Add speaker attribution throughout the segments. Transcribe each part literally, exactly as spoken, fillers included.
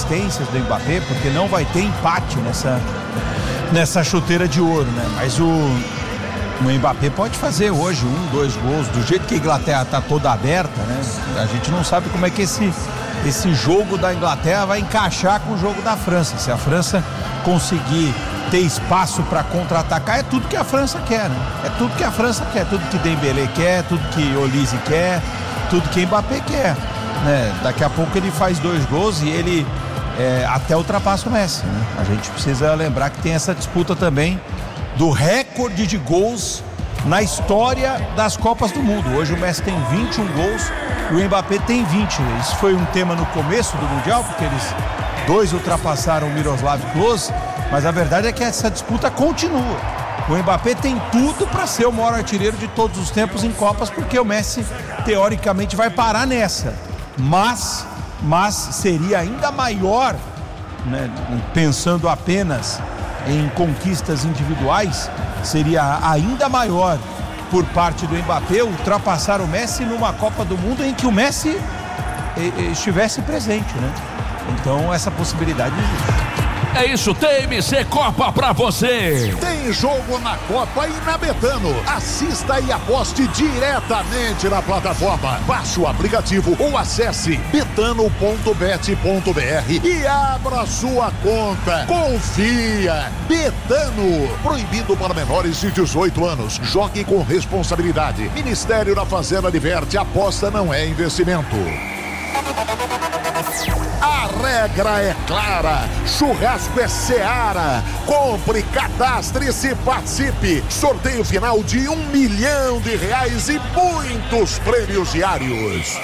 Speaker 1: assistências do Mbappé, porque não vai ter empate nessa, nessa chuteira de ouro, né? Mas o, o Mbappé pode fazer hoje um, dois gols, do jeito que a Inglaterra está toda aberta, né? A gente não sabe como é que esse, esse jogo da Inglaterra vai encaixar com o jogo da França. Se a França conseguir ter espaço para contra-atacar, é tudo que a França quer, né? É tudo que a França quer, tudo que Dembélé quer, tudo que Olise quer, tudo que Mbappé quer, né? Daqui a pouco ele faz dois gols e ele é, até ultrapassa o Messi, né? A gente precisa lembrar que tem essa disputa também do recorde de gols na história das Copas do Mundo. Hoje o Messi tem vinte e um gols e o Mbappé tem vinte. Isso foi um tema no começo do Mundial, porque eles dois ultrapassaram o Miroslav Klose, mas a verdade é que essa disputa continua. O Mbappé tem tudo para ser o maior artilheiro de todos os tempos em Copas, porque o Messi teoricamente vai parar nessa, mas, mas seria ainda maior, né, pensando apenas em conquistas individuais, seria ainda maior por parte do Mbappé ultrapassar o Messi numa Copa do Mundo em que o Messi estivesse presente, né? Então essa possibilidade existe.
Speaker 2: É isso, tem M C Copa pra você.
Speaker 3: Tem jogo na Copa e na Betano. Assista e aposte diretamente na plataforma. Baixe o aplicativo ou acesse betano ponto bet ponto br e abra sua conta. Confia. Betano. Proibido para menores de dezoito anos. Jogue com responsabilidade. Ministério da Fazenda diverte. Aposta não é investimento. A regra é clara, churrasco é Seara. Compre, cadastre-se e participe. Sorteio final de um milhão de reais e muitos prêmios diários.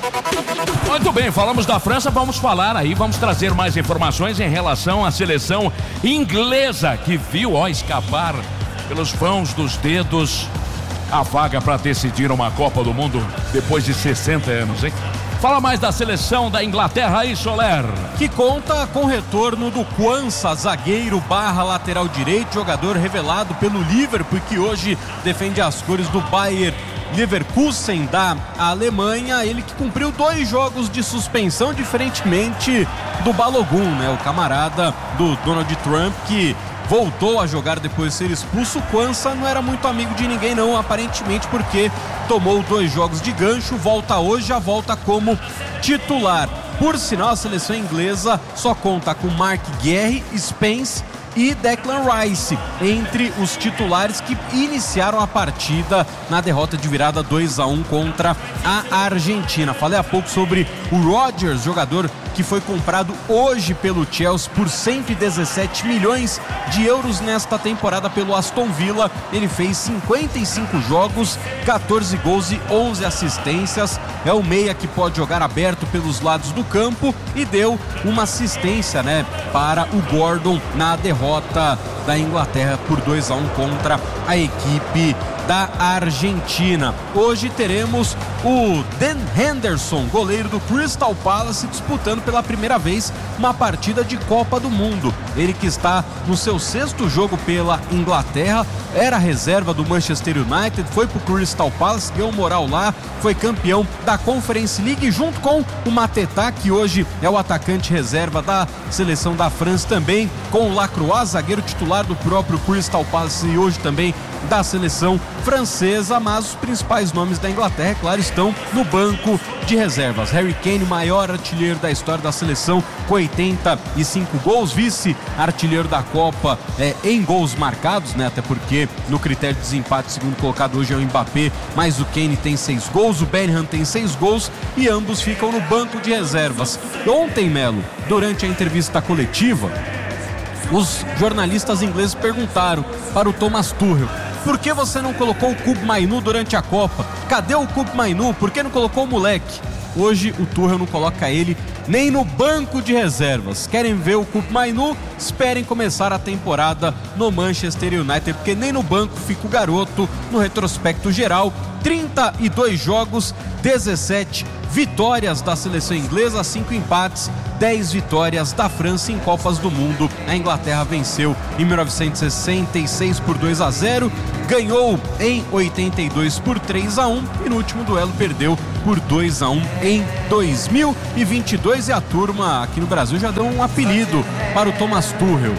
Speaker 2: Muito bem, falamos da França, vamos falar aí, vamos trazer mais informações em relação à seleção inglesa, que viu, ó, escapar pelos vãos dos dedos a vaga para decidir uma Copa do Mundo depois de sessenta anos, hein? Fala mais da seleção da Inglaterra aí, Soler.
Speaker 4: Que conta com o retorno do Quansah, zagueiro barra lateral direito, jogador revelado pelo Liverpool, que hoje defende as cores do Bayer Leverkusen da Alemanha. Ele que cumpriu dois jogos de suspensão, diferentemente do Balogun, né? O camarada do Donald Trump, que voltou a jogar depois de ser expulso. O Quansah não era muito amigo de ninguém não, aparentemente, porque tomou dois jogos de gancho, volta hoje, já volta como titular. Por sinal, a seleção inglesa só conta com Mark Guehi, Spence e Declan Rice entre os titulares que iniciaram a partida na derrota de virada dois a um contra a Argentina. Falei há pouco sobre o Rodgers, jogador que foi comprado hoje pelo Chelsea por cento e dezessete milhões de euros nesta temporada pelo Aston Villa. Ele fez cinquenta e cinco jogos, catorze gols e onze assistências. É o meia que pode jogar aberto pelos lados do campo e deu uma assistência, né, para o Gordon na derrota da Inglaterra por dois a um contra a equipe da Argentina. Hoje teremos o Dan Henderson, goleiro do Crystal Palace, disputando pela primeira vez uma partida de Copa do Mundo. Ele que está no seu sexto jogo pela Inglaterra, era reserva do Manchester United, foi pro Crystal Palace, deu moral lá, foi campeão da Conference League junto com o Mateta, que hoje é o atacante reserva da seleção da França, também com o Lacroix, zagueiro titular do próprio Crystal Palace e hoje também da seleção francesa, mas os principais nomes da Inglaterra, claro, estão no banco de reservas. Harry Kane, maior artilheiro da história da seleção, com oitenta e cinco gols, vice-artilheiro da Copa é, em gols marcados, né? Até porque no critério de desempate, segundo colocado hoje é o Mbappé, mas o Kane tem seis gols, o Bellingham tem seis gols e ambos ficam no banco de reservas. Ontem, Melo, durante a entrevista coletiva, os jornalistas ingleses perguntaram para o Thomas Tuchel: por que você não colocou o Kobbie Mainoo durante a Copa? Cadê o Kobbie Mainoo? Por que não colocou o moleque? Hoje o Tuchel não coloca ele nem no banco de reservas. Querem ver o Kobbie Mainoo? Esperem começar a temporada no Manchester United, porque nem no banco fica o garoto. No retrospecto geral, trinta e dois jogos, dezessete vitórias da seleção inglesa, cinco empates, dez vitórias da França em Copas do Mundo. A Inglaterra venceu em mil novecentos e sessenta e seis por dois a zero, ganhou em oitenta e dois por três a um e no último duelo perdeu por dois a um em dois mil e vinte e dois, e a turma aqui no Brasil já deu um apelido para o Thomas Tuchel.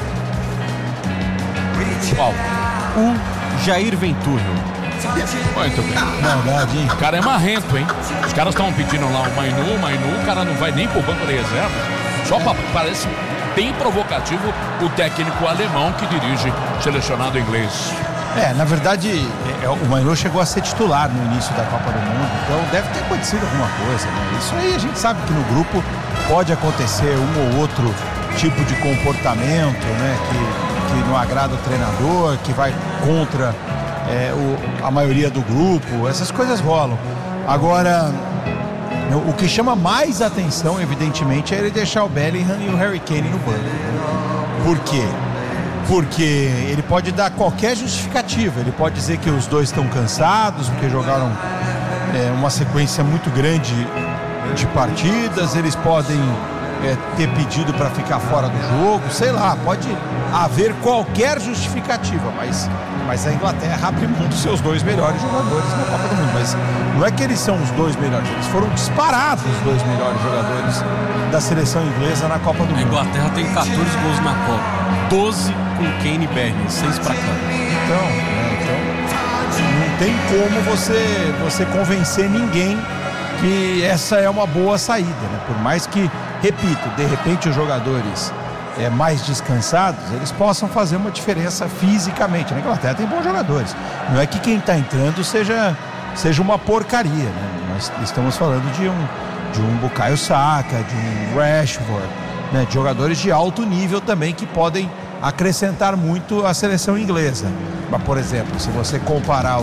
Speaker 2: Qual?
Speaker 4: O Jair Ventura.
Speaker 2: Muito bem.
Speaker 1: Maldade, hein?
Speaker 2: O cara é marrento, hein? Os caras estão pedindo lá o Mainu, o Mainu, o cara não vai nem pro banco de reserva. Só pra, parece bem provocativo o técnico alemão que dirige o selecionado inglês.
Speaker 1: É, na verdade, é, o Mainu chegou a ser titular no início da Copa do Mundo, então deve ter acontecido alguma coisa, né? Isso aí a gente sabe que no grupo pode acontecer um ou outro tipo de comportamento, né? Que, que não agrada o treinador, que vai contra é, o, a maioria do grupo, essas coisas rolam. Agora, o que chama mais atenção, evidentemente, é ele deixar o Bellingham e o Harry Kane no banco. Por quê? Porque ele pode dar qualquer justificativa, ele pode dizer que os dois estão cansados, porque jogaram é, uma sequência muito grande de partidas, eles podem é, ter pedido para ficar fora do jogo, sei lá, pode haver qualquer justificativa, mas, mas a Inglaterra abre mão dos seus dois melhores jogadores na Copa do Mundo, mas não é que eles são os dois melhores, eles foram disparados os dois melhores jogadores da seleção inglesa na Copa do Mundo.
Speaker 4: A Inglaterra tem catorze gols na Copa, doze com Kane e Bellingham, seis para cá.
Speaker 1: Então, né, então, não tem como você, você convencer ninguém que essa é uma boa saída, né? Por mais que, repito, de repente os jogadores é, mais descansados, eles possam fazer uma diferença fisicamente. Na Inglaterra tem bons jogadores. Não é que quem está entrando seja, seja uma porcaria, né? Nós estamos falando de um, de um Bukayo Saka, de um Rashford, né? De jogadores de alto nível também que podem acrescentar muito à seleção inglesa. Mas, por exemplo, se você comparar o,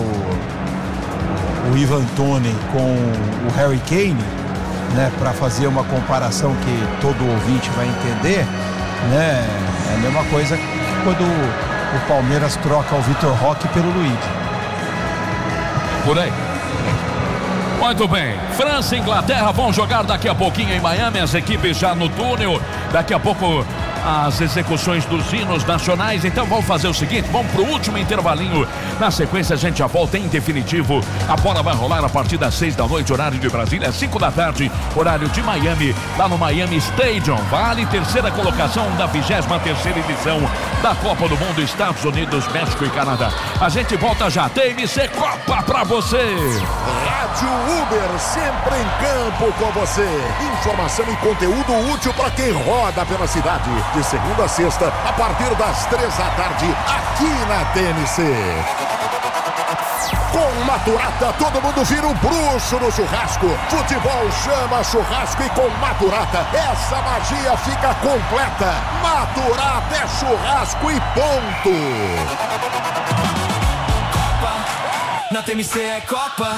Speaker 1: o Ivan Toney com o Harry Kane, né, para fazer uma comparação que todo ouvinte vai entender, né, é a mesma coisa que quando o, o Palmeiras troca o Vitor Roque pelo Luigi.
Speaker 2: Por aí. Muito bem, França e Inglaterra vão jogar daqui a pouquinho em Miami, as equipes já no túnel, daqui a pouco as execuções dos hinos nacionais. Então vamos fazer o seguinte, vamos pro último intervalinho, na sequência a gente já volta em definitivo. A bola vai rolar a partir das seis da noite, horário de Brasília, cinco da tarde, horário de Miami, lá no Miami Stadium. Vale terceira colocação da vigésima terceira edição da Copa do Mundo, Estados Unidos, México e Canadá. A gente volta já, T M C Copa pra você.
Speaker 3: Rádio Uber, sempre em campo com você. Informação e conteúdo útil para quem roda pela cidade. De segunda a sexta, a partir das três da tarde, aqui na T N C. Com Maturata, todo mundo vira um bruxo no churrasco. Futebol chama churrasco e com Maturata, essa magia fica completa. Maturata é churrasco e ponto. Copa, na T M C é Copa.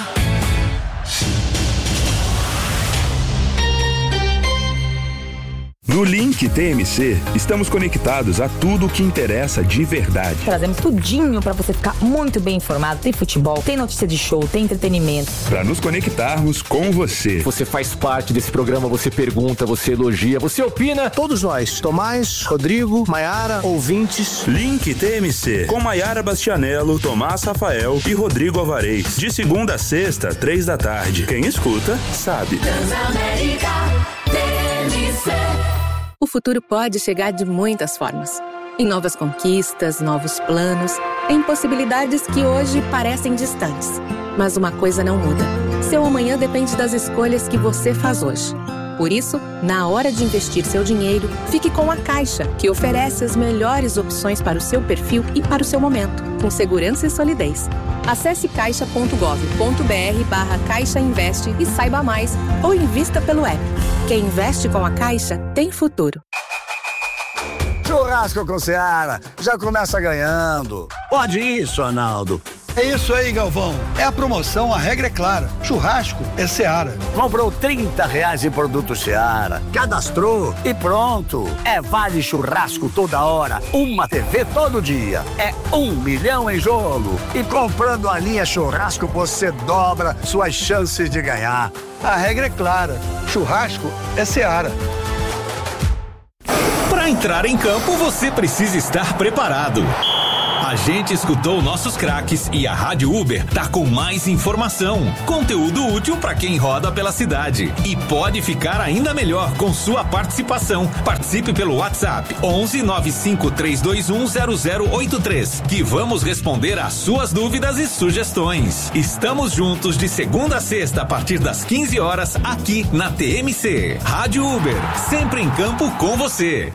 Speaker 5: No Link T M C, estamos conectados a tudo o que interessa de verdade.
Speaker 6: Trazemos tudinho para você ficar muito bem informado. Tem futebol, tem notícia de show, tem entretenimento.
Speaker 5: Para nos conectarmos com você.
Speaker 7: Você faz parte desse programa, você pergunta, você elogia, você opina.
Speaker 8: Todos nós, Tomás, Rodrigo, Maiara, ouvintes.
Speaker 5: Link T M C, com Maiara Bastianello, Tomás Rafael e Rodrigo Alvarez. De segunda a sexta, três da tarde. Quem escuta, sabe.
Speaker 9: Transamérica T M C.
Speaker 10: O futuro pode chegar de muitas formas. Em novas conquistas, novos planos, em possibilidades que hoje parecem distantes. Mas uma coisa não muda. Seu amanhã depende das escolhas que você faz hoje. Por isso, na hora de investir seu dinheiro, fique com a Caixa, que oferece as melhores opções para o seu perfil e para o seu momento, com segurança e solidez. Acesse caixa ponto gov ponto br barra Caixa Investe e saiba mais, ou invista pelo app. Quem investe com a Caixa tem futuro.
Speaker 8: Churrasco com Seara, já começa ganhando.
Speaker 11: Pode isso, Arnaldo. É isso aí, Galvão. É a promoção, a regra é clara. Churrasco é Seara.
Speaker 8: Comprou trinta reais em produto Seara, cadastrou e pronto. É vale churrasco toda hora, uma T V todo dia. É um milhão em jogo. E comprando a linha churrasco, você dobra suas chances de ganhar.
Speaker 11: a regra é clara. Churrasco é Seara.
Speaker 12: Para entrar em campo, você precisa estar preparado. A gente escutou nossos craques e a Rádio Uber tá com mais informação, conteúdo útil para quem roda pela cidade. E pode ficar ainda melhor com sua participação. Participe pelo WhatsApp onze nove cinco três dois um zero zero oito três, que vamos responder às suas dúvidas e sugestões. Estamos juntos de segunda a sexta a partir das quinze horas aqui na T M C. Rádio Uber, sempre em campo com você.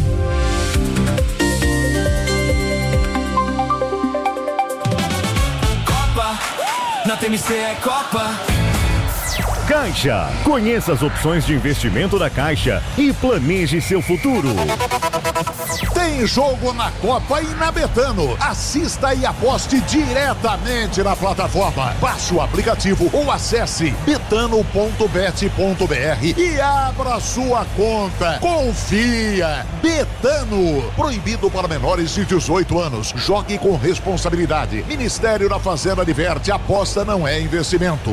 Speaker 13: Na T M C é Copa.
Speaker 14: Caixa. Conheça as opções de investimento da Caixa e planeje seu futuro.
Speaker 3: Tem jogo na Copa e na Betano. Assista e aposte diretamente na plataforma. Baixe o aplicativo ou acesse betano ponto bet ponto br e abra sua conta. Confia. Betano. Proibido para menores de dezoito anos. Jogue com responsabilidade. Ministério da Fazenda diverte. Aposta não é investimento.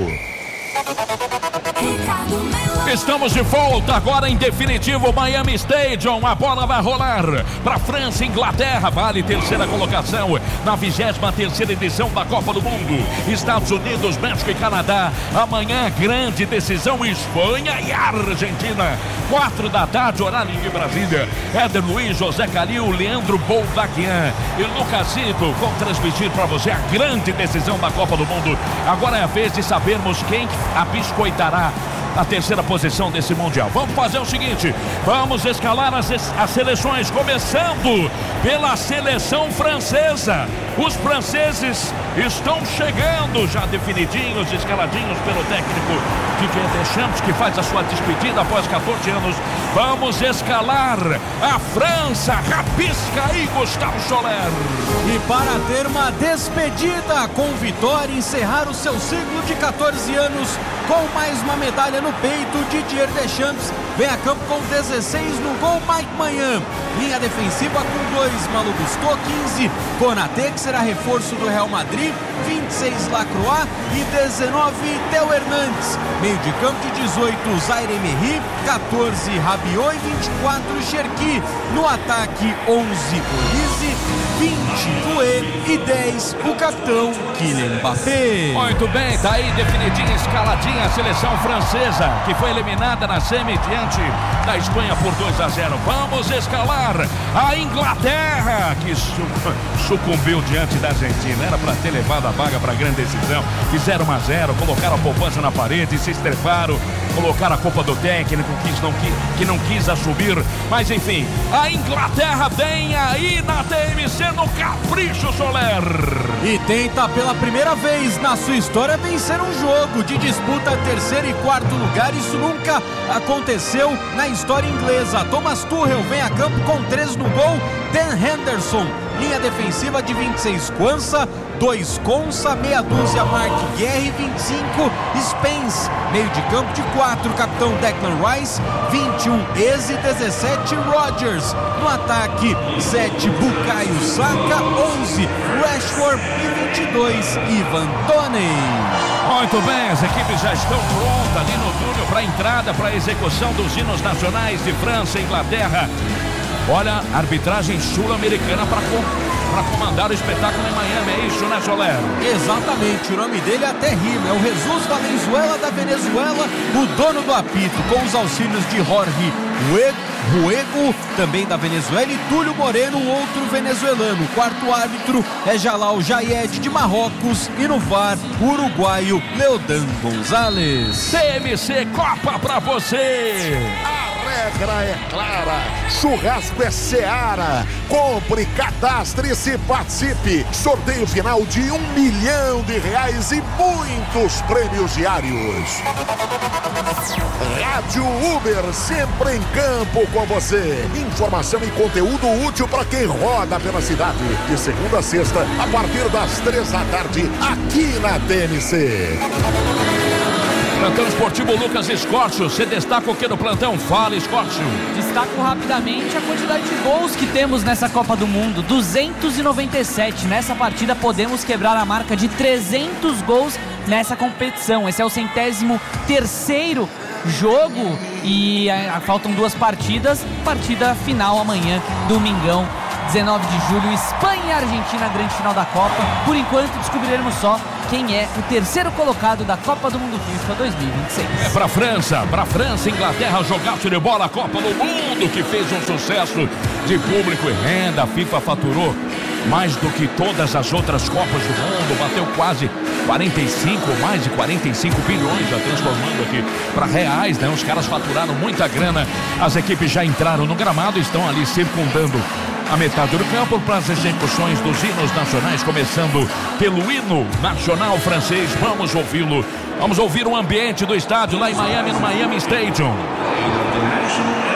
Speaker 2: Estamos de volta agora em definitivo Miami Stadium. A bola vai rolar para França e Inglaterra. Vale terceira colocação na vigésima terceira edição da Copa do Mundo. Estados Unidos, México e Canadá. Amanhã grande decisão, Espanha e Argentina. Quatro da tarde, horário de Brasília. Éder Luiz, José Calil, Leandro Boldaquian e Lucasito vão transmitir para você a grande decisão da Copa do Mundo. Agora é a vez de sabermos quem abiscoitará a terceira posição desse Mundial. Vamos fazer o seguinte, vamos escalar as, as seleções, começando pela seleção francesa. Os franceses estão chegando já definidinhos, escaladinhos pelo técnico Didier Deschamps, que faz a sua despedida após quatorze anos. Vamos escalar a França. Rabisca aí, Gustavo Soler.
Speaker 4: E para ter uma despedida com vitória, encerrar o seu ciclo de quatorze anos com mais uma medalha no peito, Didier Deschamps vem a campo com dezesseis no gol, Mike Manhã. Linha defensiva com dois, Malu Gusto, quinze, Konaté, que será reforço do Real Madrid, vinte e seis, Lacroix e dezenove, Theo Hernandes. Meio de campo de dezoito, Zaire Emery, quatorze, Rabiot e vinte e quatro, Cherki. No ataque, onze, Olise, vinte, Doué e dez, o capitão Kylian Mbappé.
Speaker 2: Muito bem, tá aí definidinha, escaladinha a seleção francesa, que foi eliminada na semi diante da Espanha por dois a zero. Vamos escalar a Inglaterra, que sucumbiu diante da Argentina. Era para ter levado a vaga para a grande decisão. Fizeram um a zero, colocaram a poupança na parede, se estreparam, colocaram a culpa do técnico que não, que, que não quis assumir. Mas enfim, a Inglaterra vem aí na T M C no Capricho Soler.
Speaker 4: E tenta pela primeira vez na sua história vencer um jogo de disputa terceiro e quarto lugar. Isso nunca aconteceu na história inglesa. Thomas Tuchel vem a campo com três no gol, Dan Henderson. Linha defensiva de vinte e seis, Quansah, dois, Konsa, meia dúzia, Mark Guerre, vinte e cinco, Spence. Meio de campo de quatro, capitão Declan Rice, vinte e um, Eze, dezessete, Rodgers. No ataque, sete, Bukayo Saka, onze, Rashford e vinte e dois, Ivan Toney.
Speaker 2: Muito bem, as equipes já estão prontas ali no túnel para a entrada, para a execução dos hinos nacionais de França e Inglaterra. Olha, arbitragem sul-americana para para comandar o espetáculo em Miami, é isso, né, Soler?
Speaker 4: Exatamente, o nome dele é até rima, é o Jesus Valenzuela da Venezuela, o dono do apito, com os auxílios de Jorge Ruego, também da Venezuela, e Túlio Moreno, outro venezuelano. O quarto árbitro é Jalal Jayed de Marrocos, e no V A R, o uruguaio Leodan Gonzalez.
Speaker 2: T M C Copa pra você!
Speaker 3: A regra é clara, churrasco é Seara. Compre, cadastre-se e participe. Sorteio final de um milhão de reais e muitos prêmios diários. Rádio Uber, sempre em campo com você. Informação e conteúdo útil para quem roda pela cidade. De segunda a sexta, a partir das três da tarde, aqui na T M C.
Speaker 2: Plantão esportivo Lucas Escórcio. Você destaca o que no plantão? Fala, Escórcio.
Speaker 15: Destaco rapidamente a quantidade de gols que temos nessa Copa do Mundo. duzentos e noventa e sete. Nessa partida podemos quebrar a marca de trezentos gols nessa competição. Esse é o centésimo terceiro jogo e a, a, faltam duas partidas. Partida final amanhã, domingão, dezenove de julho, Espanha e Argentina, grande final da Copa. Por enquanto descobriremos só quem é o terceiro colocado da Copa do Mundo FIFA dois mil e vinte e seis.
Speaker 2: É pra França, pra França, Inglaterra, jogaço de bola, a Copa do Mundo, que fez um sucesso de público e renda. A FIFA faturou mais do que todas as outras Copas do Mundo, bateu quase quarenta e cinco, mais de quarenta e cinco bilhões, já transformando aqui para reais, né? Os caras faturaram muita grana, as equipes já entraram no gramado, estão ali circundando a metade do campo para as execuções dos hinos nacionais, começando pelo hino nacional francês. Vamos ouvi-lo, vamos ouvir o ambiente do estádio lá em Miami, no Miami Stadium.